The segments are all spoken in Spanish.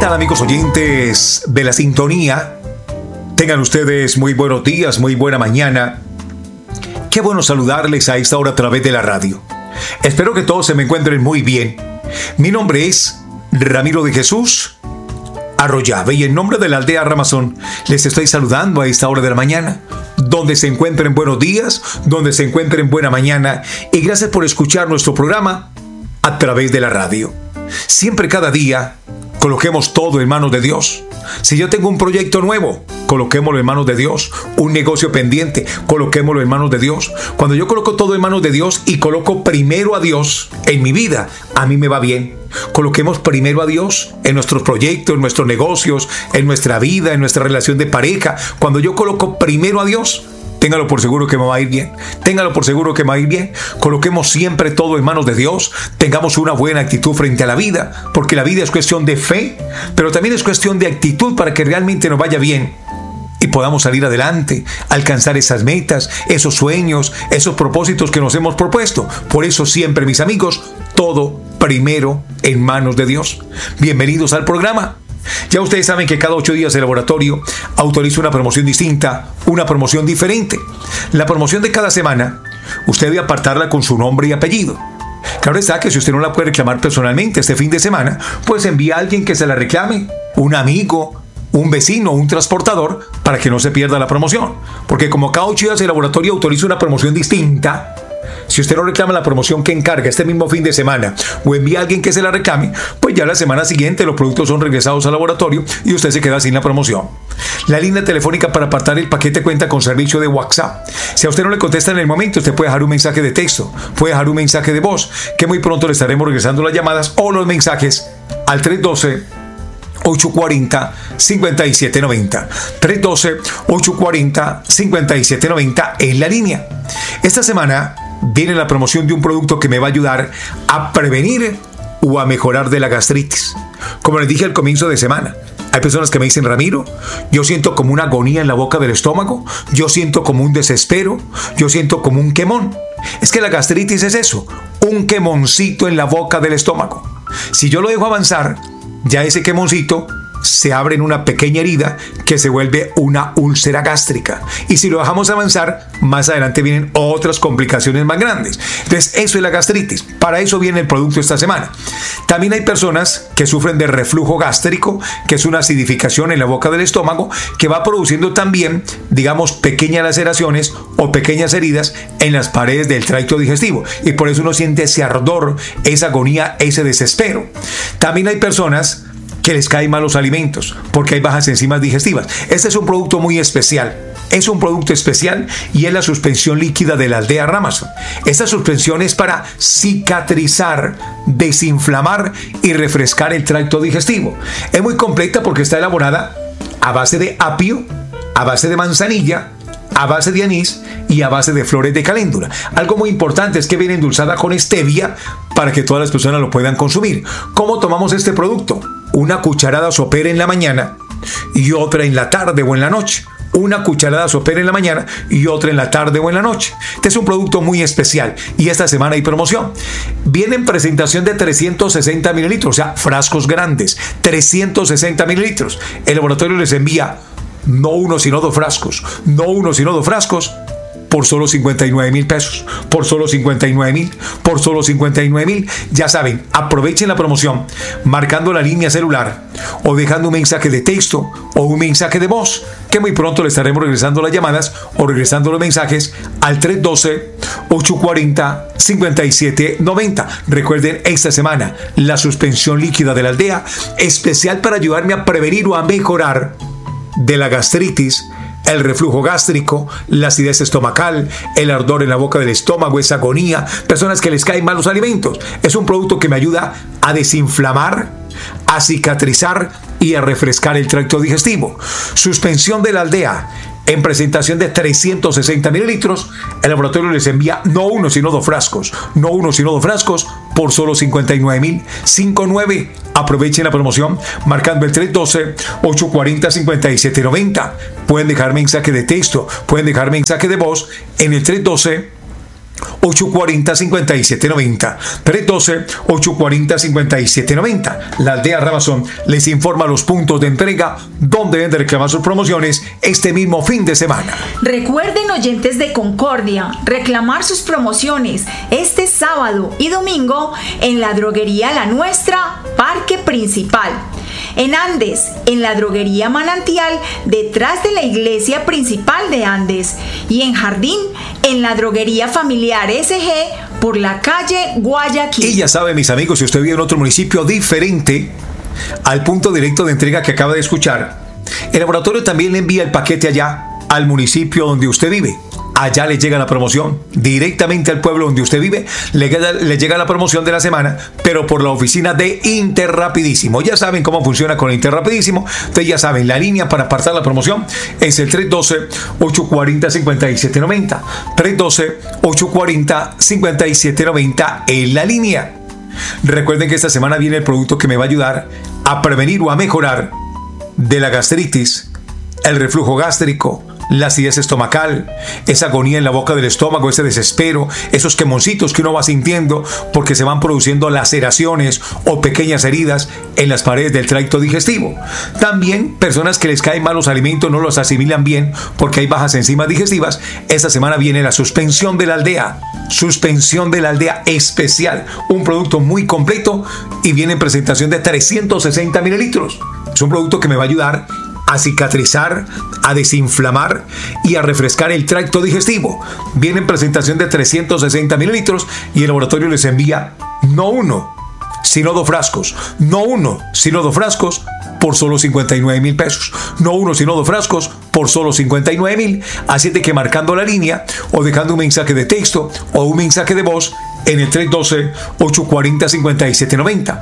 tal, amigos oyentes de la sintonía? Tengan ustedes muy buenos días, muy buena mañana. Qué bueno saludarles a esta hora a través de la radio. Espero que todos se me encuentren muy bien. Mi nombre es Ramiro de Jesús Arroyave y en nombre de la aldea Ramazón les estoy saludando a esta hora de la mañana. Donde se encuentren buenos días, donde se encuentren buena mañana, y gracias por escuchar nuestro programa a través de la radio. Siempre, cada día, coloquemos todo en manos de Dios. Si yo tengo un proyecto nuevo, coloquémoslo en manos de Dios. Un negocio pendiente, coloquémoslo en manos de Dios. Cuando yo coloco todo en manos de Dios y coloco primero a Dios en mi vida, a mí me va bien. Coloquemos primero a Dios en nuestros proyectos, en nuestros negocios, en nuestra vida, en nuestra relación de pareja. Cuando yo coloco primero a Dios, téngalo por seguro que me va a ir bien. Téngalo por seguro que me va a ir bien. Coloquemos siempre todo en manos de Dios. Tengamos una buena actitud frente a la vida, porque la vida es cuestión de fe, pero también es cuestión de actitud para que realmente nos vaya bien y podamos salir adelante, alcanzar esas metas, esos sueños, esos propósitos que nos hemos propuesto. Por eso siempre, mis amigos, todo primero en manos de Dios. Bienvenidos al programa. Ya ustedes saben que cada 8 días el laboratorio autoriza una promoción distinta, una promoción diferente. La promoción de cada semana, usted debe apartarla con su nombre y apellido. Claro está que si usted no la puede reclamar personalmente este fin de semana, pues envía a alguien que se la reclame, un amigo, un vecino, un transportador, para que no se pierda la promoción. Porque como cada 8 días el laboratorio autoriza una promoción distinta, si usted no reclama la promoción que encarga este mismo fin de semana o envía a alguien que se la reclame, pues ya la semana siguiente los productos son regresados al laboratorio y usted se queda sin la promoción. La línea telefónica para apartar el paquete cuenta con servicio de WhatsApp. Si a usted no le contesta en el momento, usted puede dejar un mensaje de texto, puede dejar un mensaje de voz, que muy pronto le estaremos regresando las llamadas o los mensajes al 312-840-5790. 312-840-5790 en la línea. Esta semana viene la promoción de un producto que me va a ayudar a prevenir o a mejorar de la gastritis. Como les dije al comienzo de semana, hay personas que me dicen: Ramiro, yo siento como una agonía en la boca del estómago, yo siento como un desespero, yo siento como un quemón. Es que la gastritis es eso, un quemoncito en la boca del estómago. Si yo lo dejo avanzar, ya ese quemoncito se abre en una pequeña herida que se vuelve una úlcera gástrica. Y si lo dejamos avanzar, más adelante vienen otras complicaciones más grandes. Entonces, eso es la gastritis. Para eso viene el producto esta semana. También hay personas que sufren de reflujo gástrico, que es una acidificación en la boca del estómago, que va produciendo también, digamos, pequeñas laceraciones o pequeñas heridas en las paredes del tracto digestivo. Y por eso uno siente ese ardor, esa agonía, ese desespero. También hay personas que les caen mal los alimentos porque hay bajas enzimas digestivas. Este es un producto muy especial. Es un producto especial y es la suspensión líquida de la aldea Ramazón. Esta suspensión es para cicatrizar, desinflamar y refrescar el tracto digestivo. Es muy completa porque está elaborada a base de apio, a base de manzanilla, a base de anís y a base de flores de caléndula. Algo muy importante es que viene endulzada con stevia para que todas las personas lo puedan consumir. ¿Cómo tomamos este producto? Una cucharada sopera en la mañana y otra en la tarde o en la noche. Una cucharada sopera en la mañana y otra en la tarde o en la noche. Este es un producto muy especial y esta semana hay promoción. Viene en presentación de 360 mililitros, o sea, frascos grandes, 360 mililitros. El laboratorio les envía no uno sino dos frascos, no uno sino dos frascos, por solo 59,000 pesos, por solo 59,000, por solo 59,000. Ya saben, aprovechen la promoción marcando la línea celular o dejando un mensaje de texto o un mensaje de voz, que muy pronto le estaremos regresando las llamadas o regresando los mensajes al 312-840-5790. Recuerden, esta semana la suspensión líquida de la aldea, especial para ayudarme a prevenir o a mejorar de la gastritis, el reflujo gástrico, la acidez estomacal, el ardor en la boca del estómago, esa agonía, personas que les caen mal los alimentos. Es un producto que me ayuda a desinflamar, a cicatrizar y a refrescar el tracto digestivo. Suspensión de la aldea en presentación de 360 mililitros. El laboratorio les envía no uno sino dos frascos, no uno sino dos frascos por solo 59,000. Aprovechen la promoción marcando el 312-840-5790. Pueden dejar mensaje de texto, pueden dejar mensaje de voz en el 312 312-840-5790. 312-840-5790. La aldea Ramazón les informa los puntos de entrega donde deben reclamar sus promociones este mismo fin de semana. Recuerden, oyentes de Concordia, reclamar sus promociones este sábado y domingo en la droguería La Nuestra, Parque Principal. En Andes, en la droguería Manantial, detrás de la iglesia principal de Andes. Y en Jardín, en la droguería familiar SG, por la calle Guayaquil. Y ya sabe, mis amigos, si usted vive en otro municipio diferente al punto directo de entrega que acaba de escuchar, el laboratorio también le envía el paquete allá al municipio donde usted vive. Allá le llega la promoción, directamente al pueblo donde usted vive, le llega la promoción de la semana, pero por la oficina de Interrapidísimo. Ya saben cómo funciona con Interrapidísimo. Ustedes ya saben, la línea para apartar la promoción es el 312-840-5790. 312-840-5790 en la línea. Recuerden que esta semana viene el producto que me va a ayudar a prevenir o a mejorar de la gastritis, el reflujo gástrico, la acidez estomacal, esa agonía en la boca del estómago, ese desespero, esos quemoncitos que uno va sintiendo porque se van produciendo laceraciones o pequeñas heridas en las paredes del tracto digestivo. También personas que les caen mal los alimentos, no los asimilan bien porque hay bajas enzimas digestivas. Esta semana viene la suspensión de la aldea. Suspensión de la aldea especial, un producto muy completo y viene en presentación de 360 mililitros. Es un producto que me va a ayudar a cicatrizar, a desinflamar y a refrescar el tracto digestivo. Viene en presentación de 360 mililitros y el laboratorio les envía no uno, sino 2 frascos. No uno, sino 2 frascos por solo 59,000 pesos. No uno, sino 2 frascos por solo 59,000. Así de que marcando la línea o dejando un mensaje de texto o un mensaje de voz en el 312-840-5790.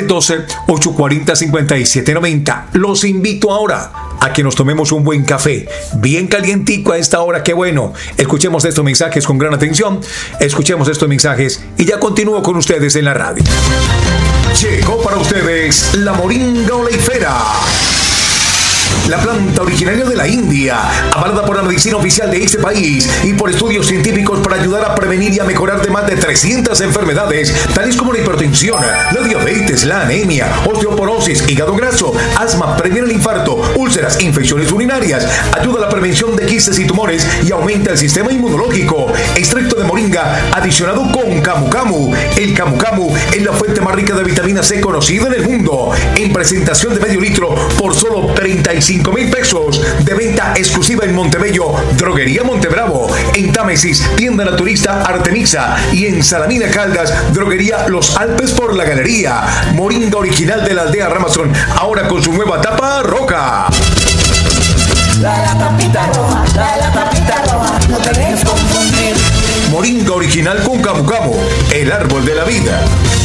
312-840-5790. Los invito ahora a que nos tomemos un buen café, bien calientico a esta hora. ¡Qué bueno! Escuchemos estos mensajes con gran atención. Escuchemos estos mensajes y ya continúo con ustedes en la radio. Llegó para ustedes la moringa oleifera, la planta originaria de la India, avalada por la medicina oficial de este país y por estudios científicos para ayudar a prevenir y a mejorar de más de 300 enfermedades, tales como la hipertensión, la diabetes, la anemia, osteoporosis, hígado graso, asma, previene el infarto, úlceras, infecciones urinarias, ayuda a la prevención de quistes y tumores y aumenta el sistema inmunológico. Extracto de moringa adicionado con camu camu. El camu camu es la fuente más rica de vitamina C conocida en el mundo. En presentación de medio litro por solo 35,000 pesos. De venta exclusiva en Montebello, Droguería Montebravo. En Támesis, Tienda Naturista Artemisa. Y en Salamina Caldas, Droguería Los Alpes por la Galería. Moringa original de la aldea Ramazón, ahora con su nueva tapa roja. La tapita roja, la tapita roja, no te dejes confundir. Moringa original con camu camu, el árbol de la vida.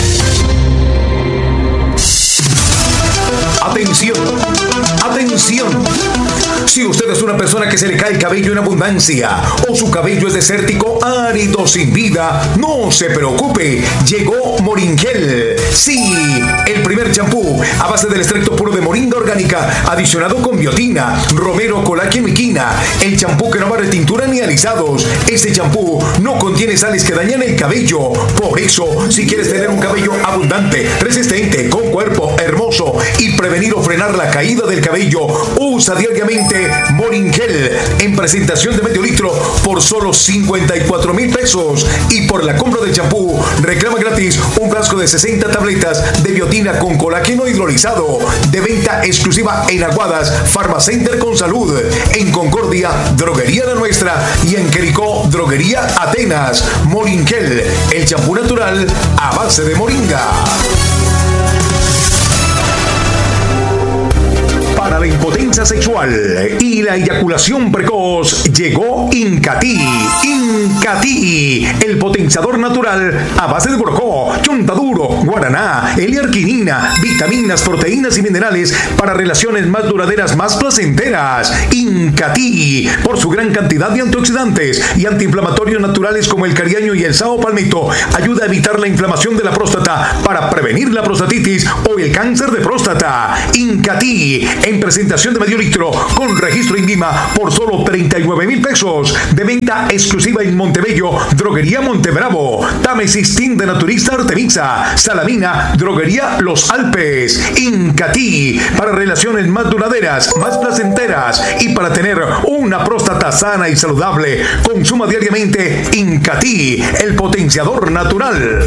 Atención, atención. Si usted es una persona que se le cae el cabello en abundancia o su cabello es desértico, árido, sin vida, no se preocupe. Llegó Moringel. Sí, el primer champú a base del extracto puro de moringa orgánica, adicionado con biotina, romero, colágeno y quina. El champú que no va a retintura ni alisados. Este champú no contiene sales que dañan el cabello. Por eso, si quieres tener un cabello abundante, resistente, con cuerpo hermoso y prevenir o frenar la caída del cabello, usa diariamente Moringel en presentación de medio litro por solo 54,000 pesos. Y por la compra del champú, reclama gratis un frasco de 60 tabletas de biotina con colágeno hidrolizado. De venta exclusiva en Aguadas, Farmacenter con Salud. En Concordia, Droguería La Nuestra. Y en Jericó, Droguería Atenas. Moringel, el champú natural a base de moringa. Para la impotencia sexual y la eyaculación precoz, llegó Incati. Incati, el potenciador natural a base de brocó. Montebravo, Chontaduro, Guaraná, L-arginina, vitaminas, proteínas y minerales para relaciones más duraderas, más placenteras. Incati, por su gran cantidad de antioxidantes y antiinflamatorios naturales como el cariaño y el sao palmito, ayuda a evitar la inflamación de la próstata para prevenir la prostatitis o el cáncer de próstata. Incati, en presentación de medio litro, con registro INVIMA por solo 39,000 pesos. De venta exclusiva en Montebello, Droguería Montebravo, Tamecistin de Naturista Artemisa, Salamina, Droguería Los Alpes. Incati, para relaciones más duraderas, más placenteras y para tener una próstata sana y saludable. Consuma diariamente Incati, el potenciador natural.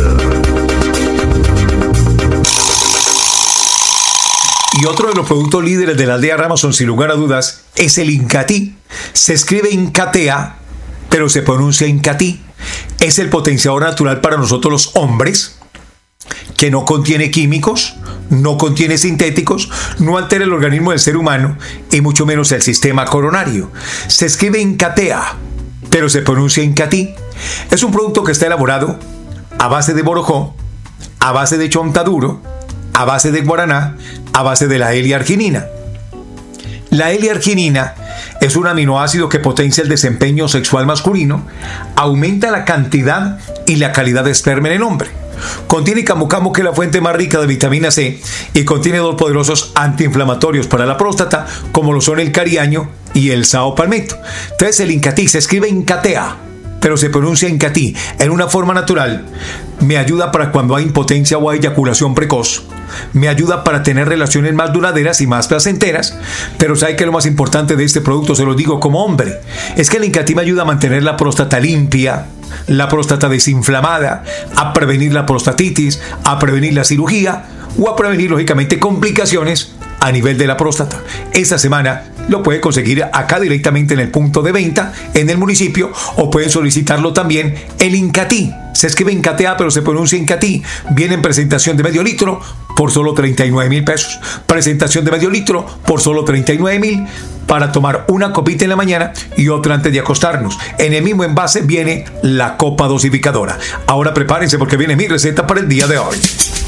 Y otro de los productos líderes de la aldea Ramazón, sin lugar a dudas, es el Incati. Se escribe Incatea, pero se pronuncia Incati. Es el potenciador natural para nosotros los hombres, que no contiene químicos, no contiene sintéticos, no altera el organismo del ser humano y mucho menos el sistema coronario. Se escribe Incatea, pero se pronuncia Incati. Es un producto que está elaborado a base de borojó, a base de chontaduro, a base de guaraná, a base de la L-arginina. La L-arginina es un aminoácido que potencia el desempeño sexual masculino, aumenta la cantidad y la calidad de esperma en el hombre. Contiene camu camu, que es la fuente más rica de vitamina C, y contiene dos poderosos antiinflamatorios para la próstata, como lo son el cariaño y el sao palmito. Entonces el Incati se escribe Incatea, pero se pronuncia Incati en una forma natural. Me ayuda para cuando hay impotencia o eyaculación precoz. Me ayuda para tener relaciones más duraderas y más placenteras. Pero ¿sabe qué es lo más importante de este producto? Se lo digo como hombre. Es que el Incati me ayuda a mantener la próstata limpia, la próstata desinflamada, a prevenir la prostatitis, a prevenir la cirugía o a prevenir, lógicamente, complicaciones a nivel de la próstata. Esta semana lo puede conseguir acá directamente en el punto de venta en el municipio, o pueden solicitarlo también el Incati. Se escribe Incatea, pero se pronuncia Incati. Viene en presentación de medio litro por solo 39,000 pesos. Presentación de medio litro por solo 39,000 para tomar una copita en la mañana y otra antes de acostarnos. En el mismo envase viene la copa dosificadora. Ahora prepárense porque viene mi receta para el día de hoy.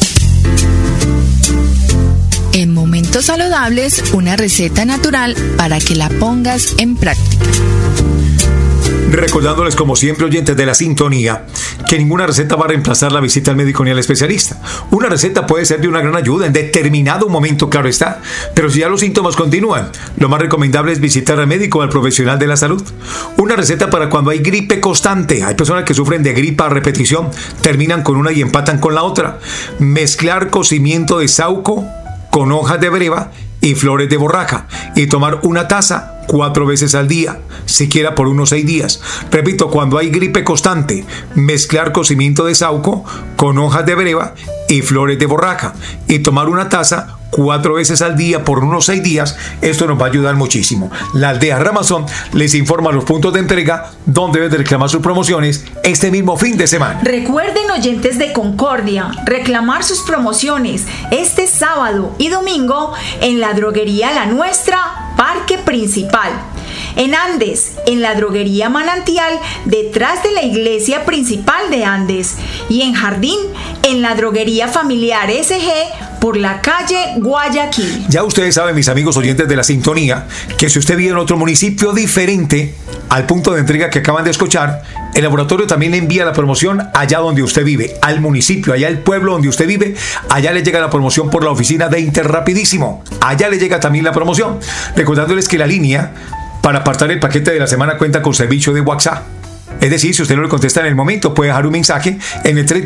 En Momentos Saludables, una receta natural para que la pongas en práctica. Recordándoles, como siempre, oyentes de la sintonía, que ninguna receta va a reemplazar la visita al médico ni al especialista. Una receta puede ser de una gran ayuda en determinado momento, claro está, pero si ya los síntomas continúan, lo más recomendable es visitar al médico o al profesional de la salud. Una receta para cuando hay gripe constante. Hay personas que sufren de gripa a repetición, terminan con una y empatan con la otra. Mezclar cocimiento de sauco con hojas de breva y flores de borraja y tomar una taza 4 veces al día, siquiera por unos 6 días. Repito, cuando hay gripe constante, mezclar cocimiento de sauco con hojas de breva y flores de borraja y tomar una taza 4 veces al día por unos 6 días. Esto nos va a ayudar muchísimo. La aldea Ramazón les informa los puntos de entrega donde deben reclamar sus promociones este mismo fin de semana. Recuerden, oyentes de Concordia, reclamar sus promociones este sábado y domingo en la droguería La Nuestra, Parque Principal. En Andes, en la droguería Manantial, detrás de la iglesia principal de Andes. Y en Jardín, en la droguería familiar SG, por la calle Guayaquil. Ya ustedes saben, mis amigos oyentes de la sintonía, que si usted vive en otro municipio diferente al punto de entrega que acaban de escuchar, el laboratorio también le envía la promoción allá donde usted vive, al municipio, allá al pueblo donde usted vive. Allá le llega la promoción por la oficina de Interrapidísimo. Allá le llega también la promoción. Recordándoles que la línea para apartar el paquete de la semana cuenta con servicio de WhatsApp. Es decir, si usted no le contesta en el momento, puede dejar un mensaje en el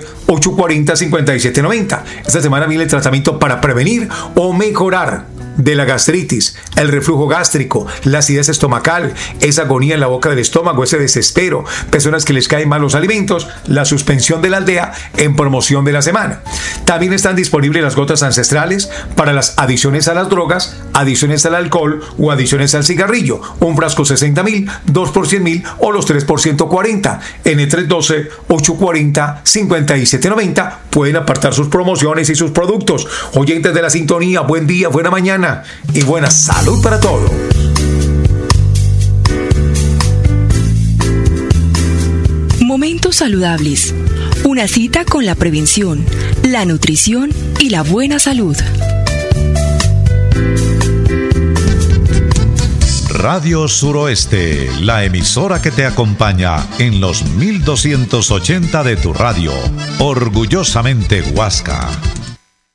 312-840-5790. Esta semana viene el tratamiento para prevenir o mejorar de la gastritis, el reflujo gástrico, la acidez estomacal, esa agonía en la boca del estómago, ese desespero, personas que les caen mal los alimentos, la suspensión de la aldea en promoción de la semana. También están disponibles las gotas ancestrales para las adicciones a las drogas, adicciones al alcohol o adicciones al cigarrillo. Un frasco 60,000, 2 por 100,000 o los 3 por 140. En el 312-840-5790 pueden apartar sus promociones y sus productos. Oyentes de la sintonía, buen día, buena mañana y buena salud para todos. Momentos Saludables, Una cita con la prevención, la nutrición y la buena salud. Radio Suroeste, la emisora que te acompaña en los 1280 de tu radio. Orgullosamente Huasca.